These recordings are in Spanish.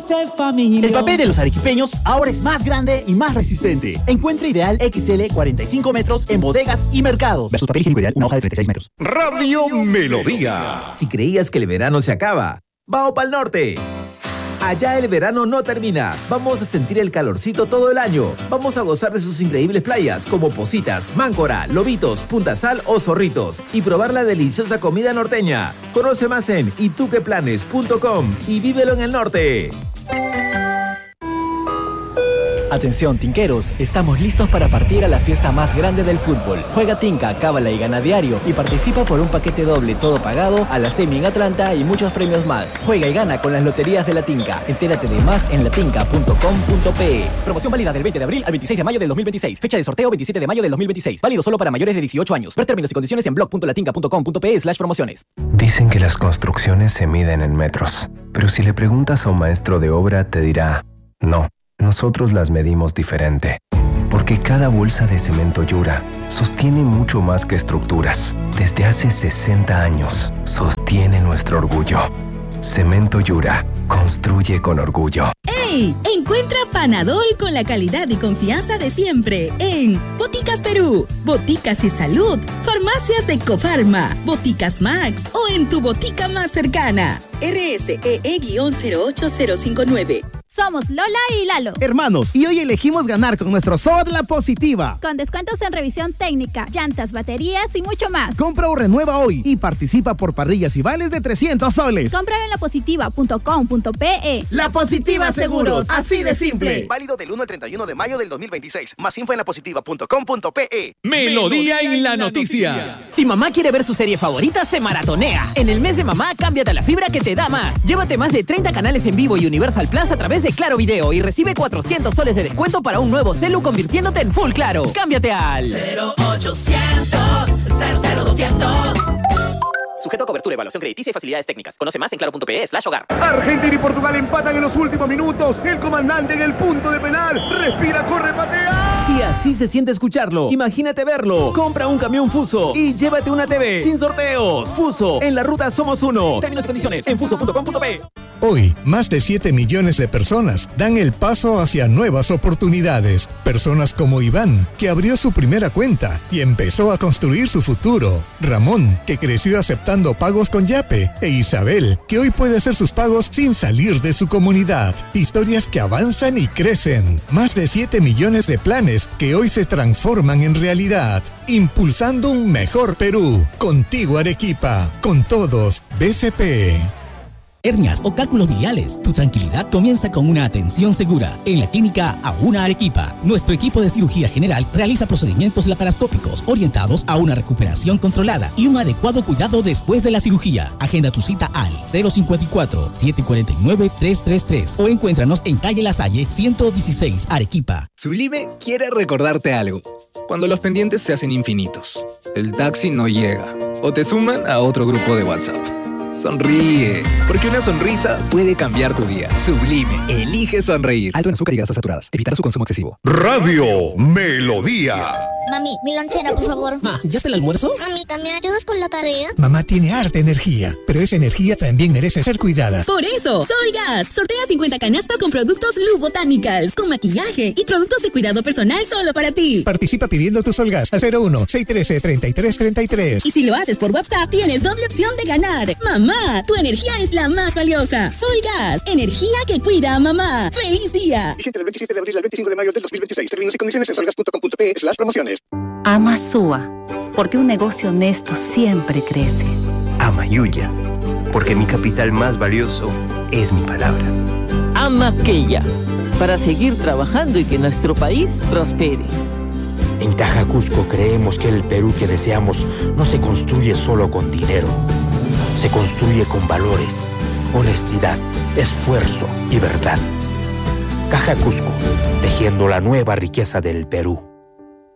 hace familia. El papel de los arequipeños ahora es más grande y más resistente. Encuentra Ideal XL 45 metros en bodegas y mercados. Versus papel higiénico Ideal, una hoja de 36 metros. Radio Melodía. Si creías que el verano se acaba, ¡vamos pa'l norte! Allá el verano no termina. Vamos a sentir el calorcito todo el año. Vamos a gozar de sus increíbles playas como Positas, Máncora, Lobitos, Punta Sal o Zorritos y probar la deliciosa comida norteña. Conoce más en ituqueplanes.com y vívelo en el norte. Atención, tinqueros, estamos listos para partir a la fiesta más grande del fútbol. Juega Tinca, cábala y gana diario y participa por un paquete doble todo pagado a la semi en Atlanta y muchos premios más. Juega y gana con las loterías de la Tinca. Entérate de más en latinca.com.pe. Promoción válida del 20 de abril al 26 de mayo del 2026. Fecha de sorteo 27 de mayo del 2026. Válido solo para mayores de 18 años. Ver términos y condiciones en blog.latinca.com.pe/promociones. Dicen que las construcciones se miden en metros, pero si le preguntas a un maestro de obra te dirá, no. Nosotros las medimos diferente, porque cada bolsa de cemento Yura sostiene mucho más que estructuras. Desde hace 60 años, sostiene nuestro orgullo. Cemento Yura, construye con orgullo. ¡Ey! Encuentra Panadol con la calidad y confianza de siempre en Boticas Perú, Boticas y Salud, Farmacias de Cofarma, Boticas Max o en tu botica más cercana. RSEE-08059. Somos Lola y Lalo, hermanos, y hoy elegimos ganar con nuestro SOAT La Positiva. con descuentos en revisión técnica, llantas, baterías y mucho más. Compra o renueva hoy y participa por parrillas y vales de 300 soles. Cómpralo en lapositiva.com.pe. La Positiva Seguros, así de simple. Válido del 1 al 31 de mayo del 2026. Más info en lapositiva.com.pe. Melodía en la noticia. Si mamá quiere ver su serie favorita, se maratonea. En el mes de mamá, cámbiate a la fibra que te da más. Llévate más de 30 canales en vivo y Universal Plus a través de Claro Video y recibe 400 soles de descuento para un nuevo celu convirtiéndote en Full Claro. Cámbiate al 0800 00200. Sujeto a cobertura, evaluación crediticia y facilidades técnicas. Conoce más en claro.pe/hogar. Argentina y Portugal empatan en los últimos minutos. El comandante en el punto de penal. Respira, corre, patea. Si así se siente escucharlo, imagínate verlo. Compra un camión Fuso y llévate una TV sin sorteos. Fuso, en la ruta somos uno. Términos y condiciones en fuso.com.pe. Hoy, más de 7 millones de personas dan el paso hacia nuevas oportunidades. Personas como Iván, que abrió su primera cuenta y empezó a construir su futuro. Ramón, que creció aceptando pagos con Yape. E Isabel, que hoy puede hacer sus pagos sin salir de su comunidad. Historias que avanzan y crecen. Más de 7 millones de planes que hoy se transforman en realidad. Impulsando un mejor Perú. Contigo, Arequipa. Con todos, BCP. Hernias o cálculos biliares. Tu tranquilidad comienza con una atención segura. En la clínica Auna Arequipa, nuestro equipo de cirugía general realiza procedimientos laparoscópicos orientados a una recuperación controlada y un adecuado cuidado después de la cirugía. Agenda tu cita al 054-749-333 o encuéntranos en calle La Salle 116, Arequipa. Sublime quiere recordarte algo. Cuando los pendientes se hacen infinitos, el taxi no llega o te suman a otro grupo de WhatsApp. Sonríe, porque una sonrisa puede cambiar tu día. Sublime, elige sonreír. Alto en azúcar y grasas saturadas. Evitar su consumo excesivo. Radio Melodía. Mami, mi lonchera, por favor. Ma, ¿ya está el almuerzo? Mamita, ¿me ayudas con la tarea? Mamá tiene harta energía, pero esa energía también merece ser cuidada. Por eso, Solgas sortea 50 canastas con productos Lu Botanicals, con maquillaje y productos de cuidado personal solo para ti. Participa pidiendo tu Solgas al 01-613-3333. Y si lo haces por WhatsApp, tienes doble opción de ganar. Mamá, tu energía es la más valiosa. Solgas, energía que cuida a mamá. ¡Feliz día! Vigente del 27 de abril al 25 de mayo del 2026. Términos y condiciones en solgas.com.pe/promociones. Ama SUA, porque un negocio honesto siempre crece. Ama Yuya, porque mi capital más valioso es mi palabra. Ama Quella, para seguir trabajando y que nuestro país prospere. En Caja Cusco creemos que el Perú que deseamos no se construye solo con dinero. Se construye con valores, honestidad, esfuerzo y verdad. Caja Cusco, tejiendo la nueva riqueza del Perú.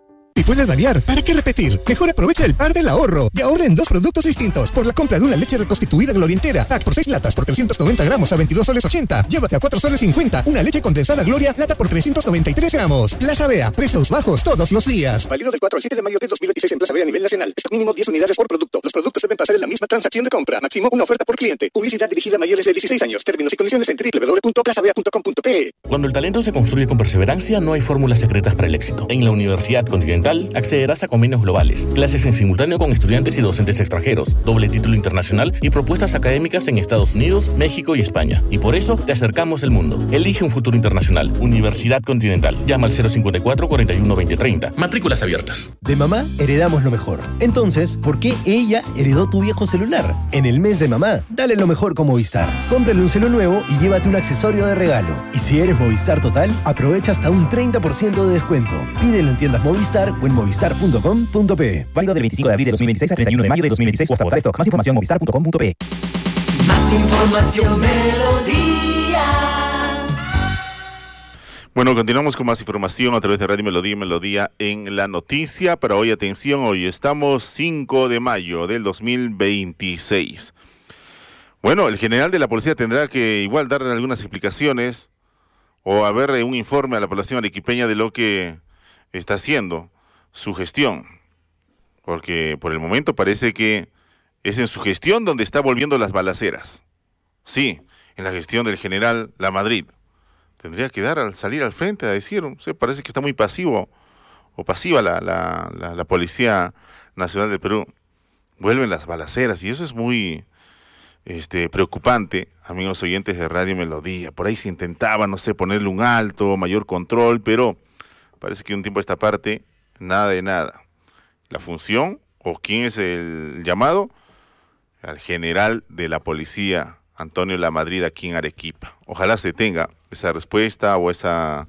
puedes variar, ¿para qué repetir? Mejor aprovecha el par del ahorro y ahorra en 2 productos distintos. Por la compra de una leche reconstituida Gloria entera, pack por 6 latas por 390 gramos a 22 soles 80. Llévate a 4 soles 50 una leche condensada Gloria, lata por 393 gramos. Plaza Bea, precios bajos todos los días. Válido del 4 al 7 de mayo de 2026 en Plaza Bea a nivel nacional. Stock mínimo 10 unidades por producto. Los productos deben pasar en la misma transacción de compra. Máximo una oferta por cliente. Publicidad dirigida a mayores de 16 años. Términos y condiciones en www.plazabea.com.pe. Cuando el talento se construye con perseverancia, no hay fórmulas secretas para el éxito. En la Universidad Continental accederás a convenios globales, clases en simultáneo con estudiantes y docentes extranjeros, doble título internacional y propuestas académicas en Estados Unidos, México y España. Y por eso te acercamos el mundo. Elige un futuro internacional. Universidad Continental. Llama al 054 41 20 30. Matrículas abiertas. De mamá heredamos lo mejor. Entonces, ¿por qué ella heredó tu viejo celular? En el mes de mamá, dale lo mejor con Movistar. Cómprale un celu nuevo y llévate un accesorio de regalo. Y si eres Movistar Total, aprovecha hasta un 30% de descuento. Pídelo en tiendas Movistar o en movistar.com.pe. Válido del 25 de abril de 2026 al 31 de mayo de 2026 o hasta agotar stock. Más información movistar.com.pe. Más información Melodía. Bueno, continuamos con más información a través de Radio Melodía y Melodía en la noticia. Pero hoy, atención, hoy estamos 5 de mayo del 2026. Bueno, el general de la policía tendrá que igual dar algunas explicaciones o haber un informe a la población arequipeña de lo que está haciendo su gestión. Porque por el momento parece que es en su gestión donde está volviendo las balaceras. Sí, en la gestión del general Lamadrid. Tendría que dar al salir al frente a decir, parece que está muy pasivo o pasiva la Policía Nacional del Perú. Vuelven las balaceras y eso es muy preocupante, amigos oyentes de Radio Melodía. Por ahí se intentaba, ponerle un alto, mayor control, pero parece que un tiempo a esta parte, nada de nada. La función, o quién es el llamado, al general de la policía, Antonio Lamadrid, aquí en Arequipa. Ojalá se tenga esa respuesta o esa,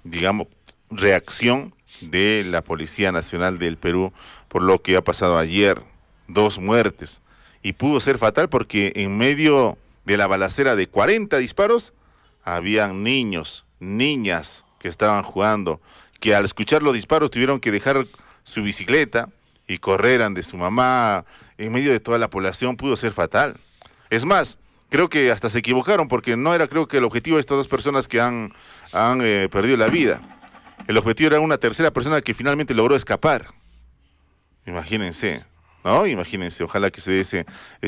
reacción de la Policía Nacional del Perú por lo que ha pasado ayer. 2 muertes. Y pudo ser fatal porque en medio de la balacera de 40 disparos, habían niños, niñas que estaban jugando, que al escuchar los disparos tuvieron que dejar su bicicleta y correr ante su mamá. En medio de toda la población pudo ser fatal. Es más, creo que hasta se equivocaron porque no era, creo que el objetivo de estas 2 personas que han perdido la vida. El objetivo era una tercera persona que finalmente logró escapar. Imagínense, ¿no? Imagínense, ojalá que se dé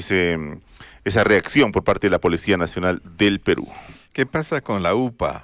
esa reacción por parte de la Policía Nacional del Perú. ¿Qué pasa con la UPA?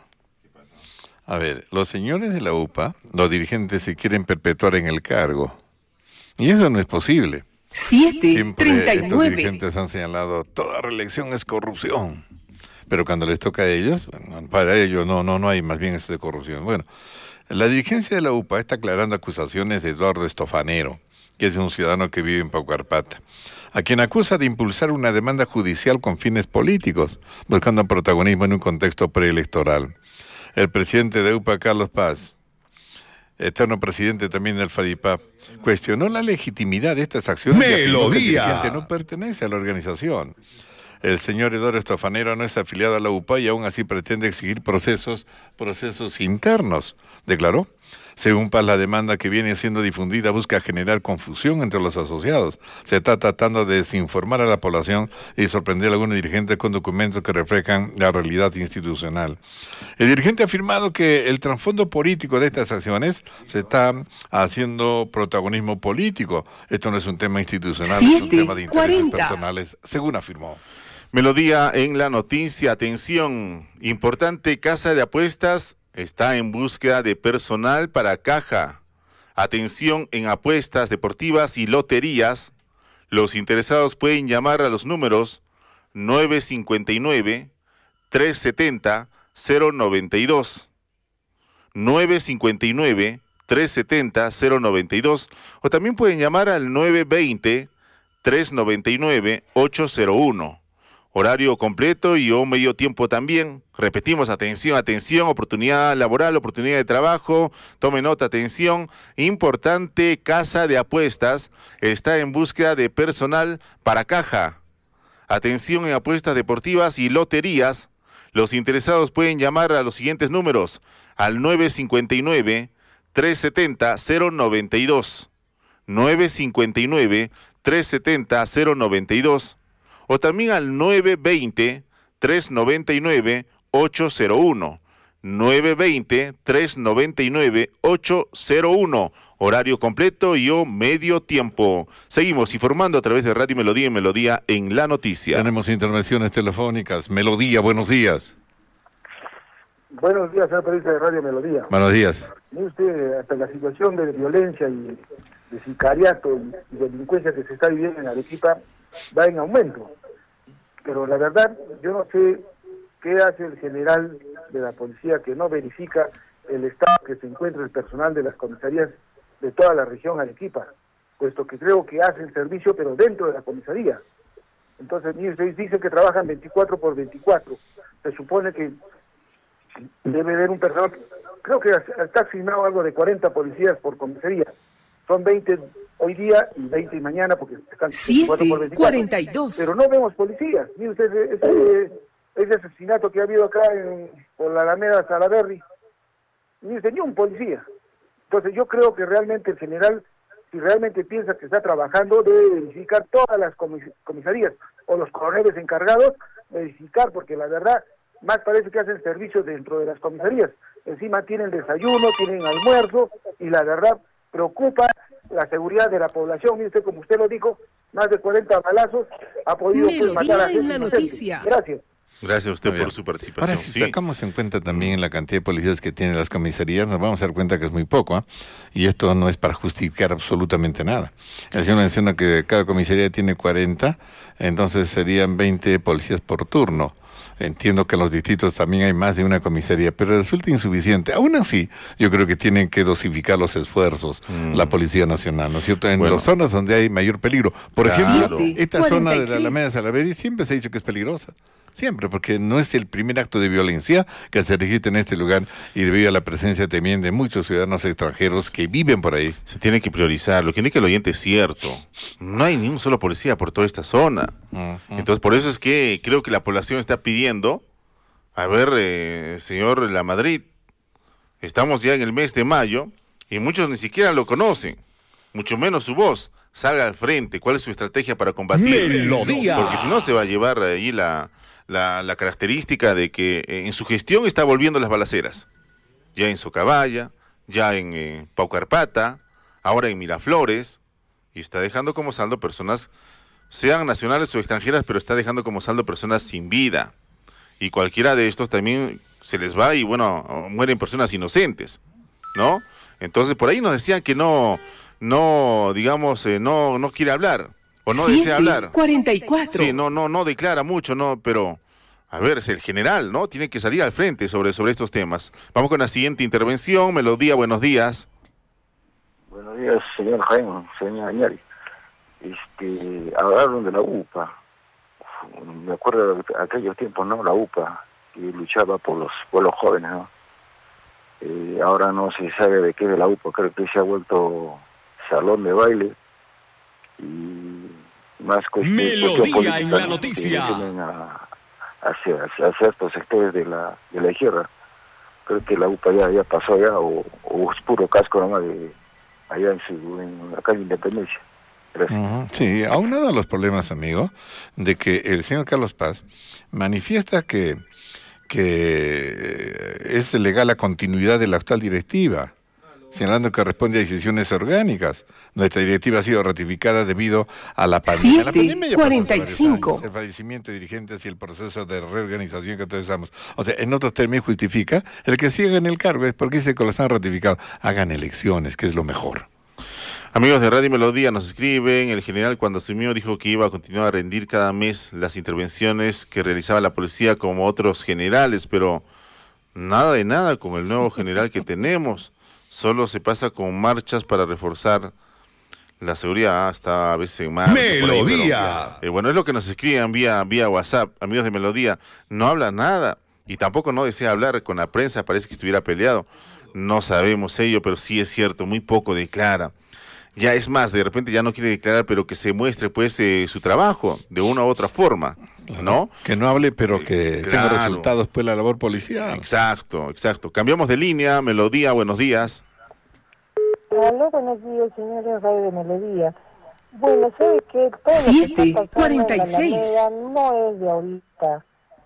A ver, los señores de la UPA, los dirigentes se quieren perpetuar en el cargo. Y eso no es posible. 7:39. Estos dirigentes han señalado toda reelección es corrupción. Pero cuando les toca a ellos, bueno, para ellos no hay más bien eso de corrupción. Bueno, la dirigencia de la UPA está aclarando acusaciones de Eduardo Estofanero, que es un ciudadano que vive en Paucarpata, a quien acusa de impulsar una demanda judicial con fines políticos, buscando protagonismo en un contexto preelectoral. El presidente de UPA, Carlos Paz, eterno presidente también del FADIPAP, cuestionó la legitimidad de estas acciones. Melodía. El dirigente no pertenece a la organización. El señor Eduardo Estofanero no es afiliado a la UPA y aún así pretende exigir procesos internos, declaró. Según Paz, la demanda que viene siendo difundida busca generar confusión entre los asociados. Se está tratando de desinformar a la población y sorprender a algunos dirigentes con documentos que reflejan la realidad institucional. El dirigente ha afirmado que el trasfondo político de estas acciones se está haciendo protagonismo político. Esto no es un tema institucional, es un tema de intereses personales, según afirmó. Melodía en la noticia. Atención, importante casa de apuestas está en búsqueda de personal para caja. Atención, en apuestas deportivas y loterías, los interesados pueden llamar a los números 959-370-092, 959-370-092, o también pueden llamar al 920-399-801. Horario completo y o medio tiempo también. Repetimos, atención, oportunidad laboral, oportunidad de trabajo. Tome nota, atención. Importante casa de apuestas está en búsqueda de personal para caja. Atención en apuestas deportivas y loterías. Los interesados pueden llamar a los siguientes números: al 959-370-092. 959-370-092. O también al 920-399-801. 920-399-801. Horario completo y o medio tiempo. Seguimos informando a través de Radio Melodía y Melodía en la Noticia. Tenemos intervenciones telefónicas. Melodía, buenos días. Buenos días, señor periodista de Radio Melodía. Buenos días. Mire usted, hasta la situación de violencia y de sicariato y delincuencia que se está viviendo en Arequipa va en aumento. Pero la verdad, yo no sé qué hace el general de la policía que no verifica el estado que se encuentra el personal de las comisarías de toda la región Arequipa, puesto que creo que hacen servicio pero dentro de la comisaría. Entonces, mire, ustedes dicen que trabajan 24/24. Se supone que debe haber un personal, creo que está asignado algo de 40 policías por comisaría. Son 20 hoy día y 20 mañana porque están 7:42. Pero no vemos policías. Mire usted ese asesinato que ha habido acá por la Alameda Salaberry. Mire usted, ni un policía. Entonces yo creo que realmente el general, si realmente piensa que está trabajando, debe verificar todas las comisarías o los coroneles encargados, verificar, porque la verdad, más parece que hacen servicios dentro de las comisarías. Encima tienen desayuno, tienen almuerzo, y la verdad preocupa la seguridad de la población. Mire usted, como usted lo dijo, más de 40 balazos ha podido matar a gente inocente. Gracias. Gracias a usted por su participación. Ahora, si sacamos en cuenta también la cantidad de policías que tienen las comisarías, nos vamos a dar cuenta que es muy poco, ¿eh? Y esto no es para justificar absolutamente nada. El señor menciona que cada comisaría tiene 40, entonces serían 20 policías por turno. Entiendo que en los distritos también hay más de una comisaría, pero resulta insuficiente. Aún así, yo creo que tienen que dosificar los esfuerzos la Policía Nacional, ¿no es cierto? En las zonas donde hay mayor peligro. Por ejemplo, esta zona de la Alameda Salaberry siempre se ha dicho que es peligrosa. Siempre, porque no es el primer acto de violencia que se registra en este lugar y debido a la presencia también de muchos ciudadanos extranjeros que viven por ahí. Se tiene que priorizar. Lo que indica el oyente es cierto. No hay ni un solo policía por toda esta zona. Entonces, por eso es que creo que la población está pidiendo, a ver, señor Lamadrid, estamos ya en el mes de mayo y muchos ni siquiera lo conocen, mucho menos su voz. Salga al frente. ¿Cuál es su estrategia para combatir? Melodía. Porque si no se va a llevar ahí la característica de que en su gestión está volviendo las balaceras. Ya en Socabaya, ya en Paucarpata, ahora en Miraflores, y está dejando como saldo personas, sean nacionales o extranjeras, pero está dejando como saldo personas sin vida. Y cualquiera de estos también se les va y bueno, mueren personas inocentes, ¿no? Entonces por ahí nos decían que no quiere hablar. O no desea hablar. 44. Sí, no declara mucho, no, pero a ver, es el general, ¿no? Tiene que salir al frente sobre estos temas. Vamos con la siguiente intervención. Melodía, buenos días. Buenos días, señor Jaime, señor Añari. Hablaron de la UPA. Me acuerdo de aquellos tiempos, ¿no? La UPA, que luchaba por los jóvenes, ¿no? Ahora no se sabe de qué de la UPA. Creo que se ha vuelto salón de baile y más Melodía en la Noticia hacia ciertos sectores de la izquierda. Creo que la UPA ya pasó ya o es puro casco nomás de allá en la calle Independencia. Sí, aunado a los problemas, amigo, de que el señor Carlos Paz manifiesta que es legal la continuidad de la actual directiva, señalando que responde a decisiones orgánicas. Nuestra directiva ha sido ratificada debido a la pandemia. 7:45. El fallecimiento de dirigentes y el proceso de reorganización que atravesamos. O sea, en otros términos justifica el que sigan en el cargo. Es porque dice que los han ratificado. Hagan elecciones, que es lo mejor. Amigos de Radio Melodía nos escriben, el general cuando asumió dijo que iba a continuar a rendir cada mes las intervenciones que realizaba la policía como otros generales, pero nada de nada con el nuevo general que tenemos. Solo se pasa con marchas para reforzar la seguridad, hasta a veces más. Melodía. Bueno, es lo que nos escriben vía WhatsApp, amigos de Melodía. No habla nada y tampoco no desea hablar con la prensa, parece que estuviera peleado. No sabemos ello, pero sí es cierto, muy poco declara. Ya es más, de repente ya no quiere declarar, pero que se muestre pues su trabajo de una u otra forma, ¿no? Que no hable, pero que tenga resultados pues la labor policial. Exacto. Cambiamos de línea, Melodía, buenos días. Aló, buenos días, señores Radio de Melodía. Bueno, ¿sabe qué? Todo 7:46. No es de ahorita.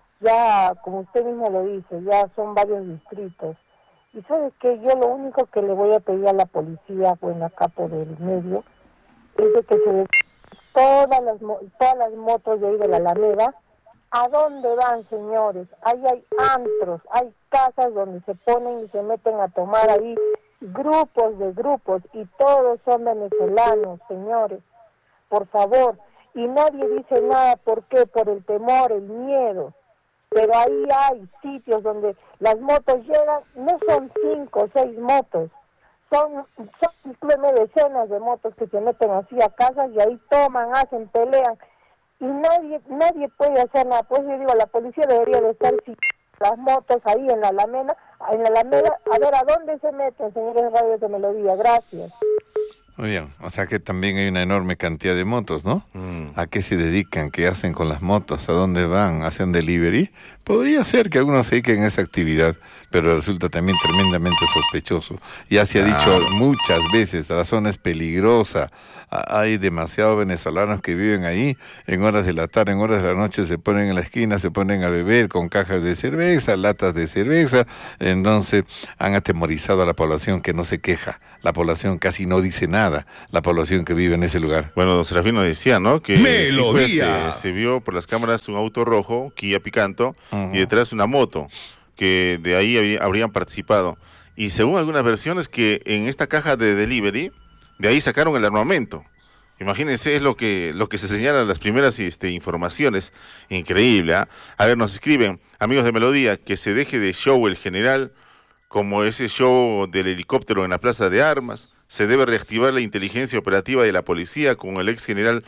Ya, como usted mismo lo dice, ya son varios distritos. Y ¿sabe qué? Yo lo único que le voy a pedir a la policía, bueno, acá por el medio, es de que se todas las motos de ahí de la Alameda. ¿A dónde van, señores? Ahí hay antros, hay casas donde se ponen y se meten a tomar ahí grupos de grupos y todos son venezolanos, señores. Por favor. Y nadie dice nada. ¿Por qué? Por el temor, el miedo. Pero ahí hay sitios donde las motos llegan, no son 5 o 6 motos, son simplemente decenas de motos que se meten así a casas y ahí toman, hacen, pelean. Y nadie puede hacer nada. Pues yo digo, la policía debería de estar las motos ahí en la Alameda, a ver a dónde se meten, señores Radio de Melodía. Gracias. Muy bien, o sea que también hay una enorme cantidad de motos, ¿no? ¿A qué se dedican? ¿Qué hacen con las motos? ¿A dónde van? ¿Hacen delivery? Podría ser que algunos se dediquen a esa actividad, pero resulta también tremendamente sospechoso. Ya se ha dicho muchas veces, la zona es peligrosa, hay demasiados venezolanos que viven ahí, en horas de la tarde, en horas de la noche se ponen en la esquina, se ponen a beber con cajas de cerveza, latas de cerveza, entonces han atemorizado a la población que no se queja, la población casi no dice nada, la población que vive en ese lugar. Bueno, don Serafino decía, ¿no? Que Melodía. Pues, se vio por las cámaras un auto rojo, Kia Picanto, y detrás una moto, que de ahí habrían participado. Y según algunas versiones que en esta caja de delivery, de ahí sacaron el armamento. Imagínense, es lo que se señalan las primeras informaciones. Increíble, ¿ah? A ver, nos escriben, amigos de Melodía, que se deje de show el general, como ese show del helicóptero en la Plaza de Armas. Se debe reactivar la inteligencia operativa de la policía con el ex general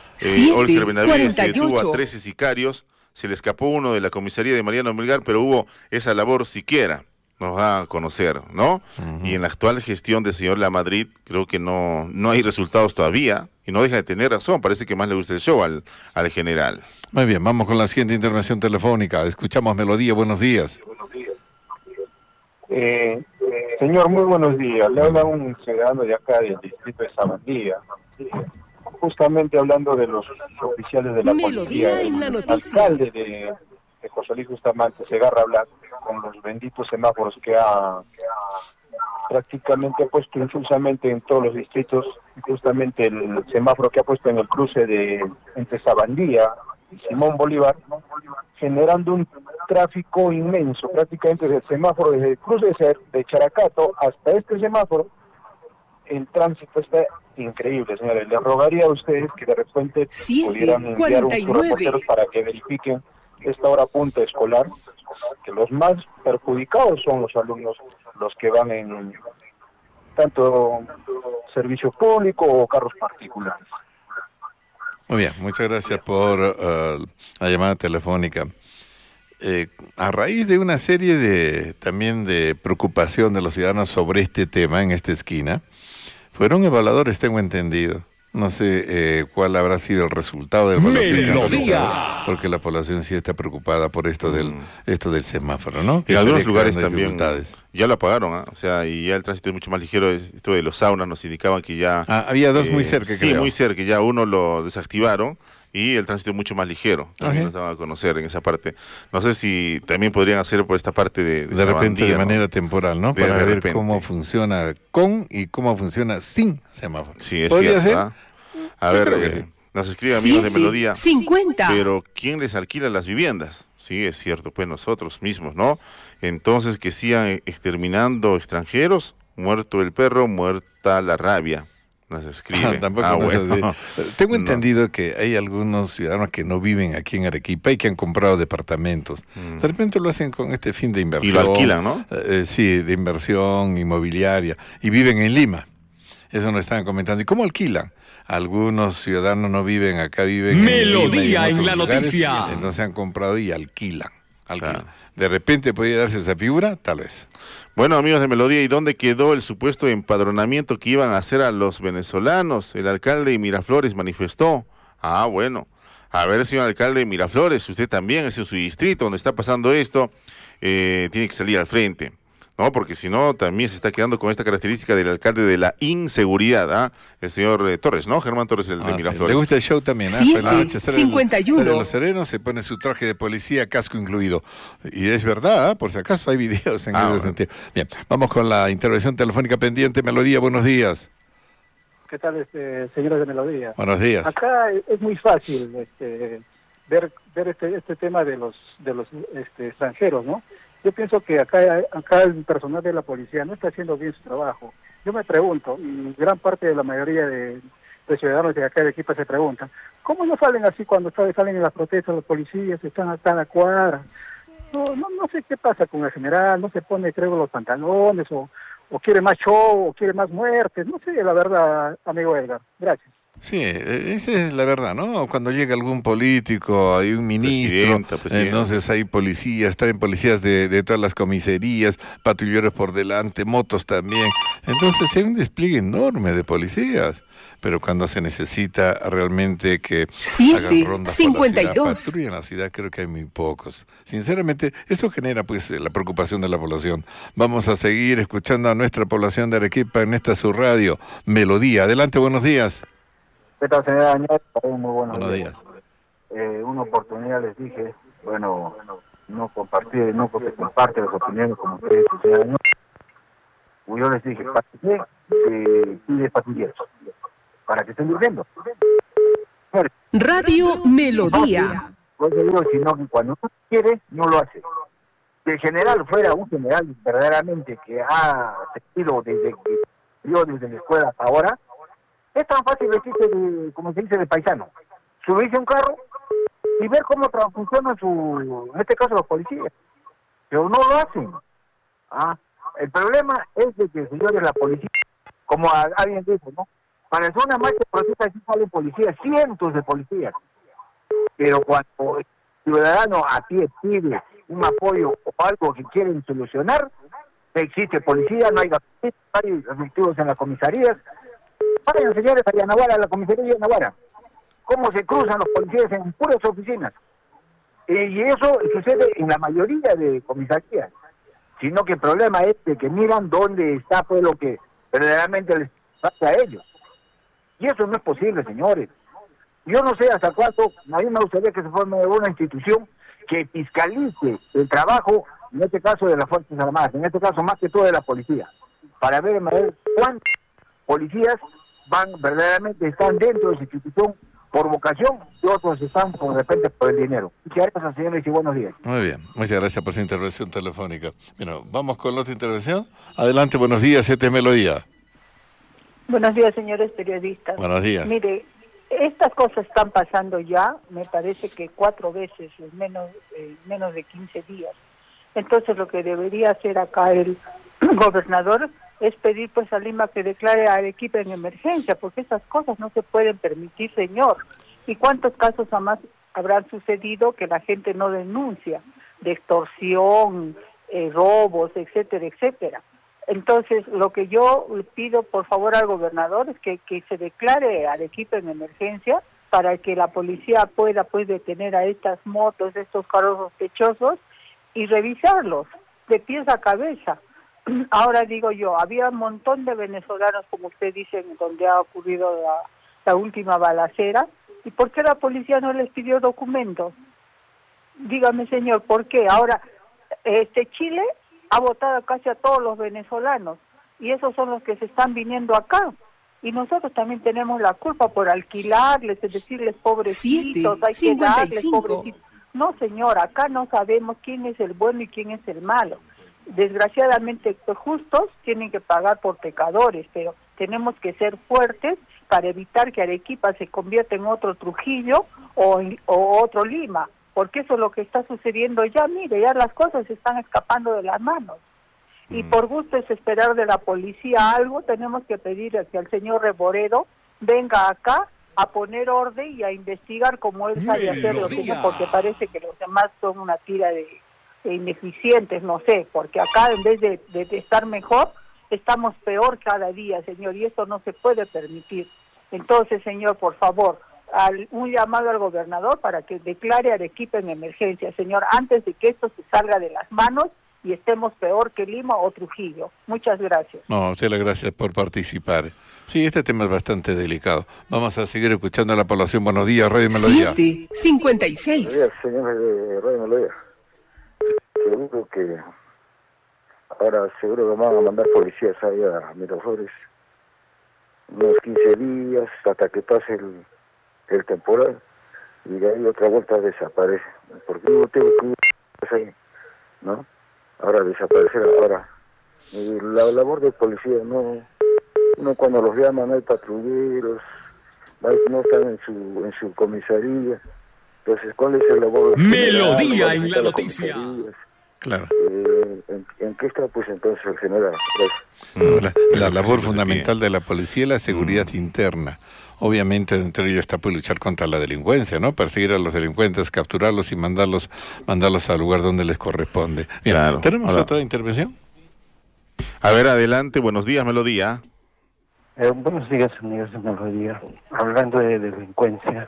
Olger Benavides, que detuvo a 13 sicarios. Se le escapó uno de la comisaría de Mariano Melgar, pero hubo esa labor siquiera. Nos va a conocer, ¿no? Y en la actual gestión del señor Lamadrid, creo que no hay resultados todavía, y no deja de tener razón, parece que más le gusta el show al general. Muy bien, vamos con la siguiente intervención telefónica. Escuchamos Melodía, buenos días. Señor, muy buenos días. Le habla un ciudadano de acá del distrito de Sabandía. Justamente hablando de los oficiales de la policía, el alcalde de José Luis Bustamante se agarra a hablar con los benditos semáforos que prácticamente ha puesto infusamente en todos los distritos, justamente el semáforo que ha puesto en el cruce entre Sabandía y Simón Bolívar, generando un tráfico inmenso, prácticamente desde el semáforo, desde el cruce de Characato hasta este semáforo, el tránsito está increíble, señores. Les rogaría a ustedes que de repente pudieran enviar unos reporteros para que verifiquen esta hora punta escolar, que los más perjudicados son los alumnos, los que van en tanto servicio público o carros particulares. Muy bien, muchas gracias por la llamada telefónica. A raíz de una serie también de preocupación de los ciudadanos sobre este tema en esta esquina, fueron evaluadores, tengo entendido. No sé cuál habrá sido el resultado del Melodía, porque la población sí está preocupada por esto del semáforo, ¿no? En algunos lugares también ya lo apagaron, ¿eh? O sea, y ya el tránsito es mucho más ligero. Esto de los saunas nos indicaban que ya... había dos muy cerca, sí, muy cerca, ya uno lo desactivaron y el tránsito es mucho más ligero. También nos daban a conocer en esa parte. No sé si también podrían hacer por esta parte de repente, de manera temporal, ¿no? Para ver repente cómo funciona con y cómo funciona sin semáforo. Sí, es cierto. ¿Ser? A ver, nos escriben amigos de Melodía. 50. Pero ¿quién les alquila las viviendas? Sí, es cierto, pues nosotros mismos, ¿no? Entonces que sigan exterminando extranjeros, muerto el perro, muerta la rabia. Nos escribe. Bueno. Tengo entendido que hay algunos ciudadanos que no viven aquí en Arequipa y que han comprado departamentos. De repente lo hacen con este fin de inversión. Y lo alquilan, ¿no? Sí, de inversión inmobiliaria. Y viven en Lima. Eso nos estaban comentando. ¿Y cómo alquilan? Algunos ciudadanos no viven acá, viven Melodía en la lugares, noticia. entonces han comprado y alquilan. Claro. De repente puede darse esa figura, tal vez. Bueno, amigos de Melodía, ¿y dónde quedó el supuesto empadronamiento que iban a hacer a los venezolanos? El alcalde de Miraflores manifestó. Bueno. A ver, señor alcalde de Miraflores, usted también es en su distrito donde está pasando esto, tiene que salir al frente. ¿no? Porque si no, también se está quedando con esta característica del alcalde de la inseguridad, el señor Torres, ¿no? Germán Torres, el de Miraflores. Le gusta el show también, 51. Sale Los Serenos, se pone su traje de policía, casco incluido. Y es verdad, por si acaso hay videos en ese sentido. Bien, vamos con la intervención telefónica pendiente. Melodía, buenos días. ¿Qué tal, señores de Melodía? Buenos días. Acá es muy fácil ver este tema de los extranjeros, ¿no? Yo pienso que acá el personal de la policía no está haciendo bien su trabajo. Yo me pregunto, y gran parte de la mayoría de ciudadanos de acá de Arequipa se preguntan, ¿cómo no salen así cuando salen en las protestas los policías, están acá en la cuadra? No sé qué pasa con el general, no se pone, creo, los pantalones, o quiere más show, o quiere más muertes, no sé, la verdad, amigo Edgar. Gracias. Sí, esa es la verdad, ¿no? Cuando llega algún político, hay un ministro, entonces hay policías, traen policías de todas las comisarías, patrulleros por delante, motos también. Entonces hay un despliegue enorme de policías. Pero cuando se necesita realmente que hagan rondas por la ciudad, patrullen la ciudad, creo que hay muy pocos. Sinceramente, eso genera pues la preocupación de la población. Vamos a seguir escuchando a nuestra población de Arequipa en esta su radio, Melodía. Adelante, buenos días. ¿Qué tal, señora Daniel? Muy buenos días. Una oportunidad les dije, no compartir, no porque comparte las opiniones como ustedes, señora Daniel. Yo les dije, pide patrulleros, para que estén durmiendo. Radio Melodía. Pues yo digo, sino que cuando uno quiere, no lo hace. Si el general fuera un general verdaderamente que ha servido desde la escuela hasta ahora, es tan fácil vestirse como se dice, de paisano. Subirse a un carro y ver cómo funciona en este caso los policías. Pero no lo hacen. El problema es de que, señores, la policía, como alguien dijo, ¿no? Para hacer una marcha de protesta sí salen policías, cientos de policías. Pero cuando el ciudadano a pie pide un apoyo o algo que quieren solucionar, existe policía, no hay efectivos en las comisarías. Vayan, señores, a Yanaguara, a la comisaría de Yanaguara. Cómo se cruzan los policías en puras oficinas. Y eso sucede en la mayoría de comisarías. Sino que el problema es de que miran dónde está pues lo que verdaderamente les pasa a ellos. Y eso no es posible, señores. Yo no sé hasta cuánto, a mí me gustaría que se forme una institución que fiscalice el trabajo, en este caso de las Fuerzas Armadas, en este caso más que todo de la policía, para ver cuántos policías están dentro de esa institución por vocación y otros están de repente por el dinero. Muchas gracias, señores, y buenos días. Muy bien, muchas gracias por su intervención telefónica. Bueno, vamos con la otra intervención. Adelante, buenos días, esta es Melodía. Buenos días, señores periodistas. Buenos días. Mire, estas cosas están pasando ya, me parece que 4 veces en menos de 15 días. Entonces lo que debería hacer acá el gobernador es pedir pues a Lima que declare a Arequipa en emergencia, porque esas cosas no se pueden permitir, señor. ¿Y cuántos casos jamás habrán sucedido que la gente no denuncia de extorsión, robos, etcétera, etcétera? Entonces, lo que yo le pido, por favor, al gobernador es que se declare a Arequipa en emergencia para que la policía pueda pues detener a estas motos, estos carros sospechosos y revisarlos de pies a cabeza. Ahora digo yo, había un montón de venezolanos, como usted dice, donde ha ocurrido la última balacera. ¿Y por qué la policía no les pidió documentos? Dígame, señor, ¿por qué? Ahora, Chile ha votado casi a todos los venezolanos y esos son los que se están viniendo acá. Y nosotros también tenemos la culpa por alquilarles, es decirles pobrecitos, hay que darles pobrecitos. No, señor, acá no sabemos quién es el bueno y quién es el malo. Desgraciadamente, los justos tienen que pagar por pecadores, pero tenemos que ser fuertes para evitar que Arequipa se convierta en otro Trujillo o otro Lima, porque eso es lo que está sucediendo ya. Mire, ya las cosas se están escapando de las manos. Y por gusto es esperar de la policía algo, tenemos que pedir a que el señor Reboredo venga acá a poner orden y a investigar como él sabe hacerlo, porque parece que los demás son una tira de ineficientes, no sé, porque acá en vez de estar mejor, estamos peor cada día, señor, y eso no se puede permitir. Entonces, señor, por favor, un llamado al gobernador para que declare a Arequipa en emergencia, señor, antes de que esto se salga de las manos y estemos peor que Lima o Trujillo. Muchas gracias. No, a usted las gracias por participar. Sí, este tema es bastante delicado. Vamos a seguir escuchando a la población. Buenos días, Radio Melodía. 7:56. Buenos días, señores de Radio Melodía. Seguro que ahora seguro que van a mandar policías ahí a Miraflores unos 15 días hasta que pase el temporal, y de ahí otra vuelta desaparece, porque no tengo que ahí, ¿no? Ahora desaparecer ahora. Y la labor de policía, no cuando los llaman hay patrulleros, no están en su comisaría. Entonces, ¿cuál es el labor? Melodía en la noticia. Claro. ¿En qué está pues entonces el general? La labor fundamental de la policía es la seguridad interna. Obviamente dentro de ello está pues luchar contra la delincuencia, ¿no? Perseguir a los delincuentes, capturarlos y mandarlos al lugar donde les corresponde. Bien, claro. ¿Tenemos otra intervención? A ver, adelante. Buenos días, Melodía. Buenos días, amigos de Melodía. Hablando de delincuencia.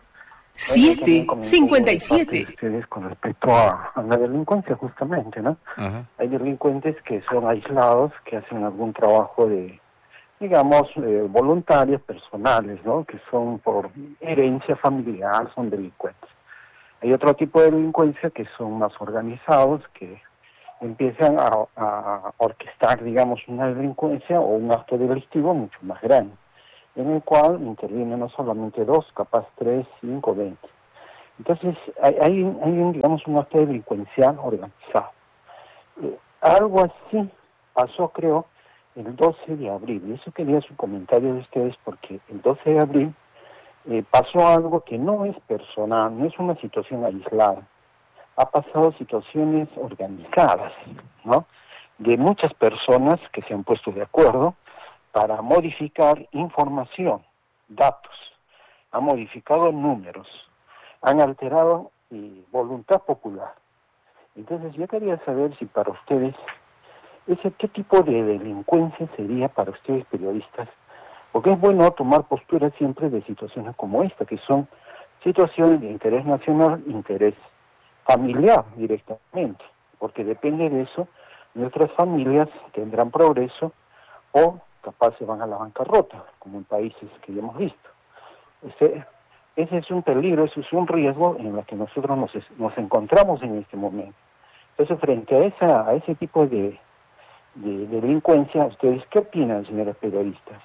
7:57. Ustedes con respecto a la delincuencia, justamente, ¿no? Ajá. Hay delincuentes que son aislados, que hacen algún trabajo de, digamos, voluntarios, personales, ¿no? Que son por herencia familiar, son delincuentes. Hay otro tipo de delincuencia que son más organizados, que empiezan a orquestar, digamos, una delincuencia o un acto delictivo mucho más grande, en el cual intervienen no solamente 2, capaz 3, 5, 20. Entonces, hay digamos, un acto delincuencial organizado. Algo así pasó, creo, el 12 de abril. Y eso quería su comentario de ustedes, porque el 12 de abril pasó algo que no es personal, no es una situación aislada. Ha pasado situaciones organizadas, ¿no? De muchas personas que se han puesto de acuerdo para modificar información, datos, han modificado números, han alterado voluntad popular. Entonces yo quería saber si para ustedes, ¿qué tipo de delincuencia sería para ustedes periodistas? Porque es bueno tomar postura siempre de situaciones como esta, que son situaciones de interés nacional, interés familiar directamente, porque depende de eso, nuestras familias tendrán progreso o capaz se van a la bancarrota, como en países que ya hemos visto. Ese es un peligro, ese es un riesgo en el que nosotros nos encontramos en este momento. Entonces, frente a ese tipo de delincuencia, ¿ustedes qué opinan, señores periodistas?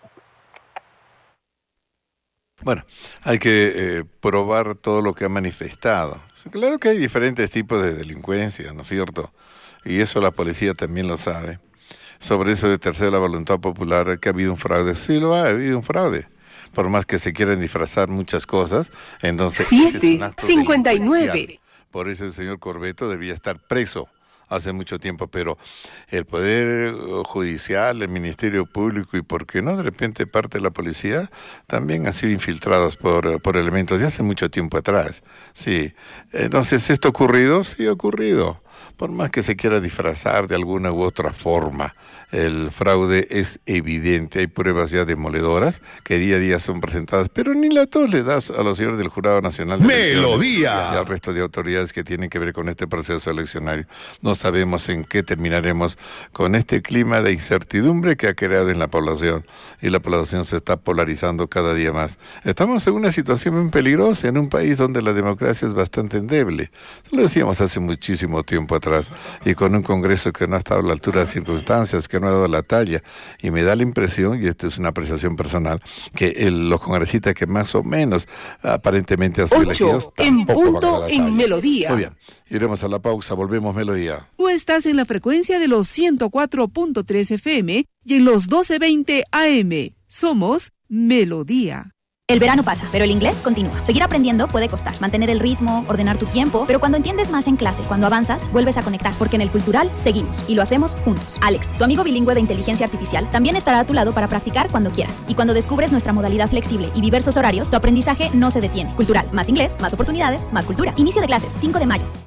Bueno, hay que probar todo lo que ha manifestado. Claro que hay diferentes tipos de delincuencia, ¿no es cierto? Y eso la policía también lo sabe. Sobre eso de tercera la voluntad popular, que ha habido un fraude. Sí, ha habido un fraude. Por más que se quieran disfrazar muchas cosas, entonces... 7:59. Por eso el señor Corbeto debía estar preso hace mucho tiempo, pero el Poder Judicial, el Ministerio Público y, ¿por qué no?, de repente parte de la policía, también han sido infiltrados por elementos de hace mucho tiempo atrás. Sí, entonces, ¿esto ha ocurrido? Sí, ha ocurrido. Por más que se quiera disfrazar de alguna u otra forma, el fraude es evidente. Hay pruebas ya demoledoras que día a día son presentadas, pero ni la tos le das a los señores del Jurado Nacional de Melodía y al resto de autoridades que tienen que ver con este proceso eleccionario. No sabemos en qué terminaremos con este clima de incertidumbre que ha creado en la población, y la población se está polarizando cada día más. Estamos en una situación muy peligrosa en un país donde la democracia es bastante endeble. Lo decíamos hace muchísimo tiempo atrás, y con un Congreso que no ha estado a la altura de circunstancias, que no ha dado la talla, y me da la impresión, y esta es una apreciación personal, que los congresistas que más o menos aparentemente han sido elegidos tampoco van a dar la talla. En Melodía. Muy bien, iremos a la pausa, volvemos Melodía. Tú estás en la frecuencia de los 104.3 FM y en los 1220 AM. Somos Melodía. El verano pasa, pero el inglés continúa. Seguir aprendiendo puede costar. Mantener el ritmo, ordenar tu tiempo, pero cuando entiendes más en clase, cuando avanzas, vuelves a conectar, porque en el Cultural seguimos y lo hacemos juntos. Alex, tu amigo bilingüe de inteligencia artificial, también estará a tu lado para practicar cuando quieras. Y cuando descubres nuestra modalidad flexible y diversos horarios, tu aprendizaje no se detiene. Cultural, más inglés, más oportunidades, más cultura. Inicio de clases, 5 de mayo.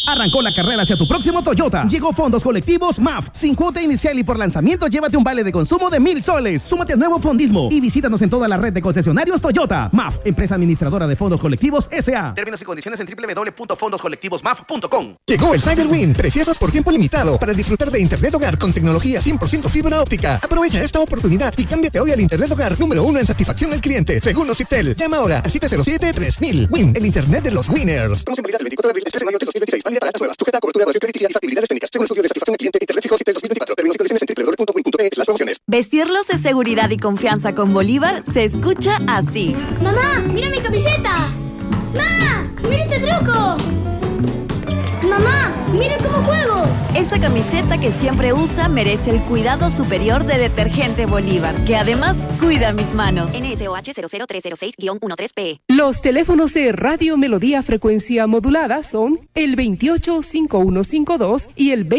Arrancó la carrera hacia tu próximo Toyota. Llegó Fondos Colectivos MAF. Sin cuota inicial y por lanzamiento, llévate un vale de consumo de 1,000 soles. Súmate al nuevo fondismo y visítanos en toda la red de concesionarios Toyota. MAF, empresa administradora de fondos colectivos S.A. Términos y condiciones en www.fondoscolectivosmaf.com. Llegó el Cyberwin, preciosos por tiempo limitado para disfrutar de Internet Hogar con tecnología 100% fibra óptica. Aprovecha esta oportunidad y cámbiate hoy al Internet Hogar número 1 en satisfacción al cliente, según Nocitel. Llama ahora al 707-3000. Win, el Internet de los winners. Promoción válida del 24 de abril al 13 de mayo de 2026. Válida para las nuevas. Sujeta a cobertura, evaluación crediticia y factibilidades técnicas. Según estudio de satisfacción al cliente, Internet fijo Citel 2024. Términos y condiciones en www.win.pe/promociones. Vestirlos de seguridad y confianza con Bolívar se escucha así. ¡Mamá, mira mi camiseta! ¡Ma! ¡Mira este truco! ¡Mamá, mira cómo juego! Esa camiseta que siempre usa merece el cuidado superior de Detergente Bolívar, que además cuida mis manos. NSOH 00306-13P. Los teléfonos de Radio Melodía frecuencia modulada son el 285152 y el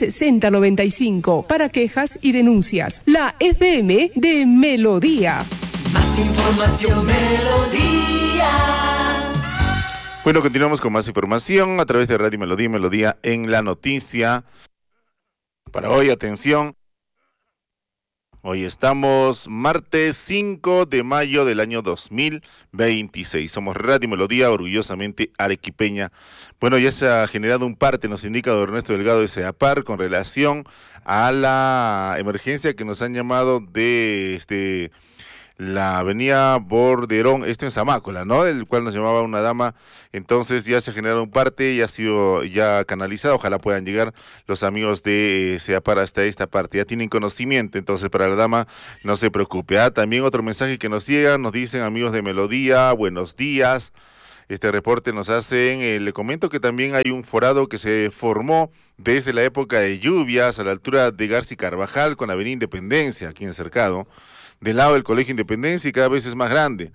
206095 para quejas y denuncias. La FM de Melodía. Más información, Melodía. Bueno, continuamos con más información a través de Radio Melodía, Melodía en la noticia. Para hoy, atención. Hoy estamos martes 5 de mayo del año 2026. Somos Radio Melodía, orgullosamente arequipeña. Bueno, ya se ha generado un parte, nos indica don Ernesto Delgado de SEAPAR, con relación a la emergencia que nos han llamado de la avenida Borderón, esto en Zamácola, ¿no? El cual nos llamaba una dama. Entonces ya se ha generado un parte y ha sido ya canalizado. Ojalá puedan llegar los amigos de SEAPAR hasta esta parte. Ya tienen conocimiento, entonces para la dama no se preocupe. También otro mensaje que nos llega, nos dicen amigos de Melodía, buenos días. Este reporte nos hacen, le comento que también hay un forado que se formó desde la época de lluvias a la altura de García Carvajal con Avenida Independencia, aquí en Cercado, del lado del Colegio Independencia, y cada vez es más grande.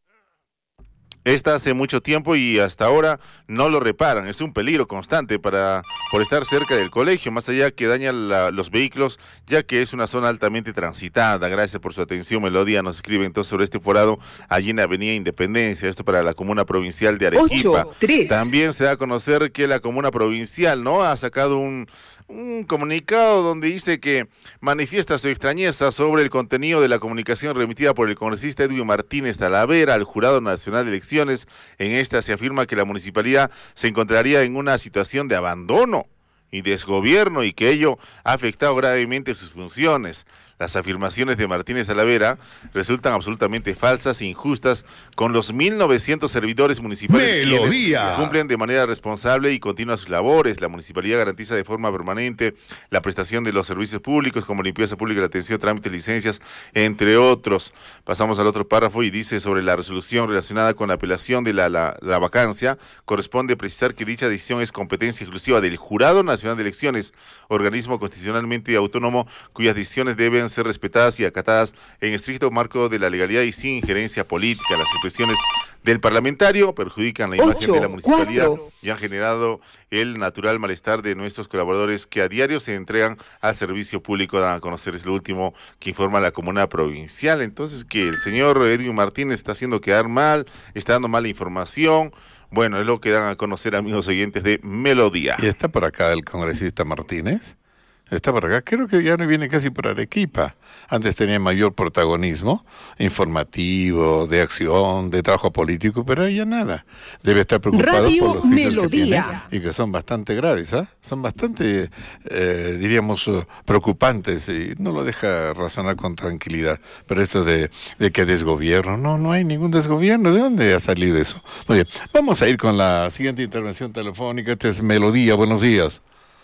Esta hace mucho tiempo y hasta ahora no lo reparan. Es un peligro constante por estar cerca del colegio, más allá que daña los vehículos, ya que es una zona altamente transitada. Gracias por su atención, Melodía. Nos escribe entonces sobre este forado allí en la Avenida Independencia, esto para la Comuna Provincial de Arequipa. 8-3. También se da a conocer que la Comuna Provincial, ¿no?, ha sacado un comunicado donde dice que manifiesta su extrañeza sobre el contenido de la comunicación remitida por el congresista Edwin Martínez Talavera al Jurado Nacional de Elecciones. En esta se afirma que la municipalidad se encontraría en una situación de abandono y desgobierno y que ello ha afectado gravemente sus funciones. Las afirmaciones de Martínez Talavera resultan absolutamente falsas e injustas con los 1.900 servidores municipales Melodía. quienes cumplen de manera responsable y continua sus labores. La municipalidad garantiza de forma permanente la prestación de los servicios públicos como limpieza pública, la atención, trámites, licencias, entre otros. Pasamos al otro párrafo y dice sobre la resolución relacionada con la apelación de la vacancia. Corresponde precisar que dicha decisión es competencia exclusiva del Jurado Nacional de Elecciones, organismo constitucionalmente autónomo cuyas decisiones deben ser respetadas y acatadas en estricto marco de la legalidad y sin injerencia política. Las expresiones del parlamentario perjudican la imagen de la municipalidad y han generado el natural malestar de nuestros colaboradores que a diario se entregan al servicio público. Dan a conocer, es lo último que informa la Comuna Provincial. Entonces, que el señor Edwin Martínez está haciendo quedar mal, está dando mala información. Bueno, es lo que dan a conocer, amigos oyentes de Melodía. ¿Y está por acá el congresista Martínez? Está por acá, creo que ya no viene casi por Arequipa. Antes tenía mayor protagonismo informativo, de acción, de trabajo político, pero ya nada. Debe estar preocupado Radio por los juicios Melodía. que tiene y que son bastante graves, son bastante, diríamos, preocupantes y no lo deja razonar con tranquilidad. Pero esto de que desgobierno, no hay ningún desgobierno. ¿De dónde ha salido eso? Muy bien, vamos a ir con la siguiente intervención telefónica. Esta es Melodía, buenos días.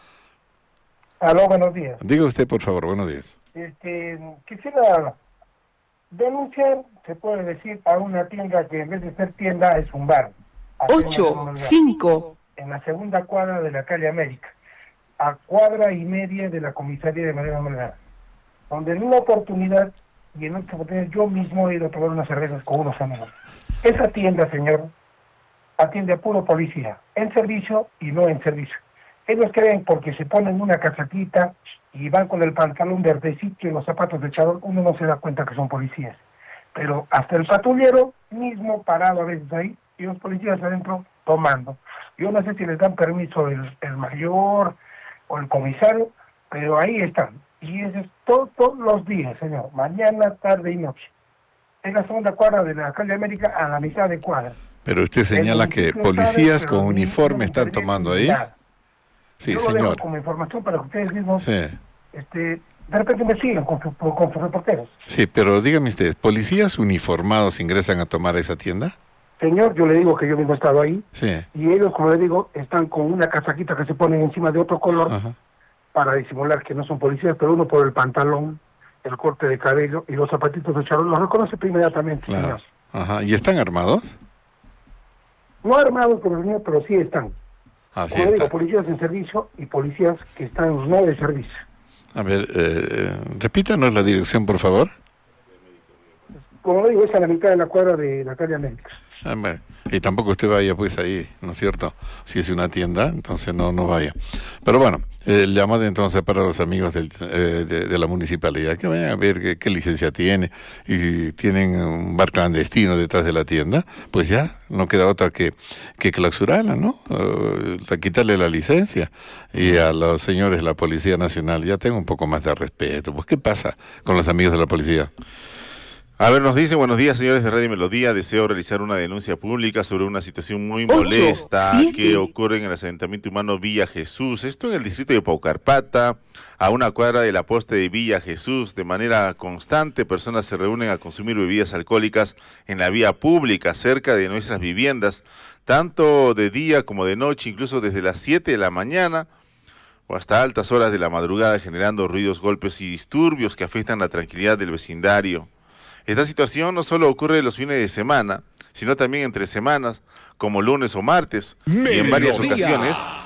Aló, buenos días. Diga usted, por favor, buenos días. Quisiera denunciar, se puede decir, a una tienda que en vez de ser tienda es un bar. 8-5. En la segunda cuadra de la calle América, a cuadra y media de la comisaría de Mariano Melgar, donde en una oportunidad, y en otra oportunidad yo mismo he ido a tomar unas cervezas con unos amigos. Esa tienda, señor, atiende a puro policía, en servicio y no en servicio. Ellos creen porque se ponen una casaquita y van con el pantalón verdecito y los zapatos de echador, uno no se da cuenta que son policías. Pero hasta el patrullero mismo parado a veces ahí y los policías adentro tomando. Yo no sé si les dan permiso el mayor o el comisario, pero ahí están. Y eso es todos los días, señor, mañana, tarde y noche. Es la segunda cuadra de la calle América a la mitad de cuadra. Pero usted señala que policías con uniforme están tomando ahí. Sí, yo señor. Lo dejo como información para que ustedes mismos, sí. De repente investigan con sus reporteros. Sí, pero dígame usted, ¿policías uniformados ingresan a tomar esa tienda? Señor, yo le digo que yo mismo he estado ahí. Sí. Y ellos, como le digo, están con una casaquita que se ponen encima de otro color. Ajá. Para disimular que no son policías, pero uno por el pantalón, el corte de cabello y los zapatitos de charol, los reconoce inmediatamente, claro. Señor. Ajá. ¿Y están armados? No armados, pero sí están. Sí como digo, policías en servicio y policías que están no de servicio. A ver, repítanos la dirección, por favor. Como digo, es a la mitad de la cuadra de la calle América. Y tampoco usted vaya pues ahí, ¿no es cierto? Si es una tienda, entonces no vaya. Pero bueno, el llamado entonces para los amigos de la municipalidad, que vayan a ver qué licencia tiene, y si tienen un bar clandestino detrás de la tienda, pues ya no queda otra que clausurarla, ¿no? Quitarle la licencia. Y a los señores de la Policía Nacional, ya tengo un poco más de respeto. Pues, ¿qué pasa con los amigos de la policía? A ver, nos dicen, buenos días, señores de Radio Melodía. Deseo realizar una denuncia pública sobre una situación muy molesta que ocurre en el asentamiento humano Villa Jesús. Esto en el distrito de Paucarpata, a una cuadra de la poste de Villa Jesús. De manera constante, personas se reúnen a consumir bebidas alcohólicas en la vía pública, cerca de nuestras viviendas, tanto de día como de noche, incluso desde las 7 de la mañana o hasta altas horas de la madrugada, generando ruidos, golpes y disturbios que afectan la tranquilidad del vecindario. Esta situación no solo ocurre los fines de semana, sino también entre semanas, como lunes o martes, y en varias ocasiones